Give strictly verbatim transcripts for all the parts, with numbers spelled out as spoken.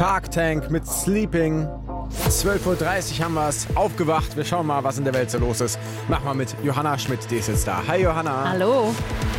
Shark Tank mit Sleeping. zwölf Uhr dreißig haben wir es. Aufgewacht. Wir schauen mal, was in der Welt so los ist. Mach mal mit Johanna Schmidt, die ist jetzt da. Hi Johanna. Hallo.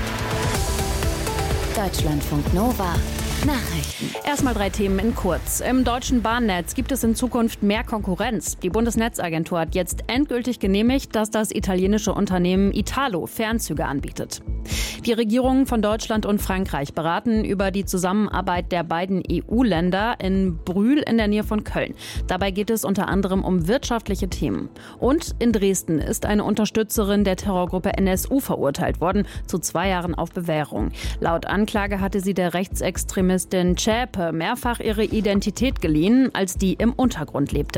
Deutschlandfunk Nova. Nachrichten. Erstmal drei Themen in kurz. Im deutschen Bahnnetz gibt es in Zukunft mehr Konkurrenz. Die Bundesnetzagentur hat jetzt endgültig genehmigt, dass das italienische Unternehmen Italo Fernzüge anbietet. Die Regierungen von Deutschland und Frankreich beraten über die Zusammenarbeit der beiden E U-Länder in Brühl in der Nähe von Köln. Dabei geht es unter anderem um wirtschaftliche Themen. Und in Dresden ist eine Unterstützerin der Terrorgruppe N S U verurteilt worden, zu zwei Jahren auf Bewährung. Laut Anklage hatte sie der Rechtsextremistin Zschäpe mehrfach ihre Identität geliehen, als die im Untergrund lebte.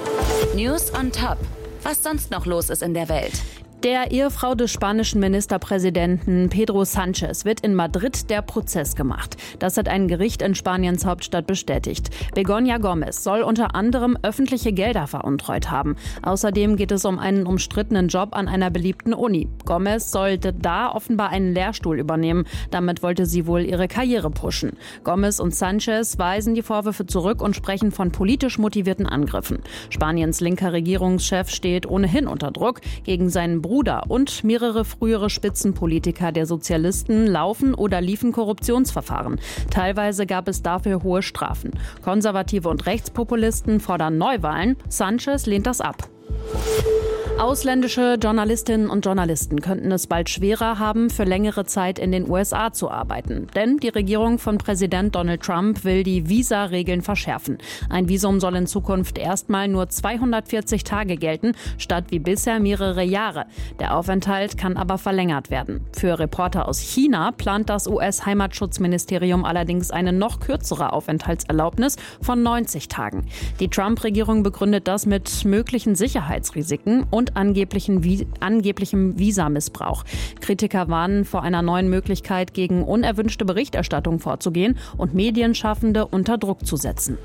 News on Top. Was sonst noch los ist in der Welt? Der Ehefrau des spanischen Ministerpräsidenten Pedro Sánchez wird in Madrid der Prozess gemacht. Das hat ein Gericht in Spaniens Hauptstadt bestätigt. Begoña Gómez soll unter anderem öffentliche Gelder veruntreut haben. Außerdem geht es um einen umstrittenen Job an einer beliebten Uni. Gómez sollte da offenbar einen Lehrstuhl übernehmen. Damit wollte sie wohl ihre Karriere pushen. Gómez und Sánchez weisen die Vorwürfe zurück und sprechen von politisch motivierten Angriffen. Spaniens linker Regierungschef steht ohnehin unter Druck. Gegen seinen Bruder und mehrere frühere Spitzenpolitiker der Sozialisten laufen oder liefen Korruptionsverfahren. Teilweise gab es dafür hohe Strafen. Konservative und Rechtspopulisten fordern Neuwahlen. Sánchez lehnt das ab. Ausländische Journalistinnen und Journalisten könnten es bald schwerer haben, für längere Zeit in den U S A zu arbeiten. Denn die Regierung von Präsident Donald Trump will die Visa-Regeln verschärfen. Ein Visum soll in Zukunft erstmal nur zweihundertvierzig Tage gelten, statt wie bisher mehrere Jahre. Der Aufenthalt kann aber verlängert werden. Für Reporter aus China plant das U S-Heimatschutzministerium allerdings eine noch kürzere Aufenthaltserlaubnis von neunzig Tagen. Die Trump-Regierung begründet das mit möglichen Sicherheitsrisiken und angeblichen, angeblichem Visamissbrauch. Kritiker warnen vor einer neuen Möglichkeit, gegen unerwünschte Berichterstattung vorzugehen und Medienschaffende unter Druck zu setzen.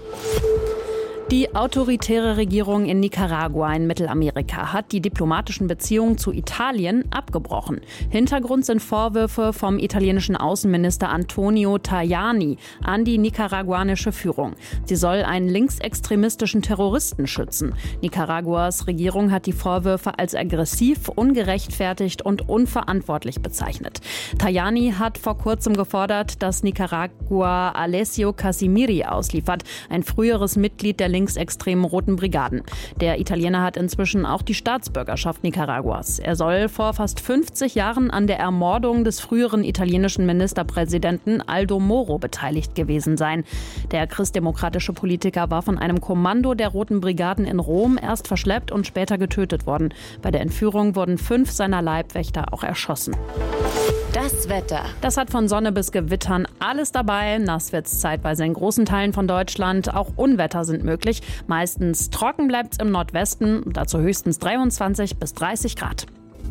Die autoritäre Regierung in Nicaragua in Mittelamerika hat die diplomatischen Beziehungen zu Italien abgebrochen. Hintergrund sind Vorwürfe vom italienischen Außenminister Antonio Tajani an die nicaraguanische Führung. Sie soll einen linksextremistischen Terroristen schützen. Nicaraguas Regierung hat die Vorwürfe als aggressiv, ungerechtfertigt und unverantwortlich bezeichnet. Tajani hat vor kurzem gefordert, dass Nicaragua Alessio Casimiri ausliefert, ein früheres Mitglied der linksextremen Roten Brigaden. Der Italiener hat inzwischen auch die Staatsbürgerschaft Nicaraguas. Er soll vor fast fünfzig Jahren an der Ermordung des früheren italienischen Ministerpräsidenten Aldo Moro beteiligt gewesen sein. Der christdemokratische Politiker war von einem Kommando der Roten Brigaden in Rom erst verschleppt und später getötet worden. Bei der Entführung wurden fünf seiner Leibwächter auch erschossen. Das Wetter. Das hat von Sonne bis Gewittern alles dabei. Nass wird's zeitweise in großen Teilen von Deutschland. Auch Unwetter sind möglich. Meistens trocken bleibt's im Nordwesten. Dazu höchstens dreiundzwanzig bis dreißig Grad.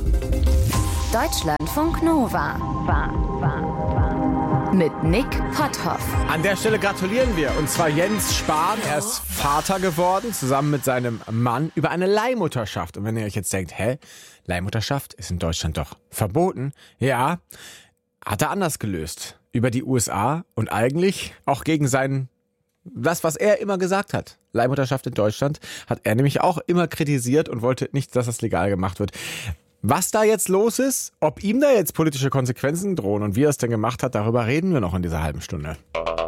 Deutschlandfunk Nova. War, war, war. Mit Nick Potthoff. An der Stelle gratulieren wir. Und zwar Jens Spahn. Er ist Vater geworden, zusammen mit seinem Mann, über eine Leihmutterschaft. Und wenn ihr euch jetzt denkt, hä, Leihmutterschaft ist in Deutschland doch verboten. Ja, hat er anders gelöst. Über die U S A und eigentlich auch gegen seinen, das, was er immer gesagt hat. Leihmutterschaft in Deutschland hat er nämlich auch immer kritisiert und wollte nicht, dass das legal gemacht wird. Was da jetzt los ist, ob ihm da jetzt politische Konsequenzen drohen und wie er es denn gemacht hat, darüber reden wir noch in dieser halben Stunde.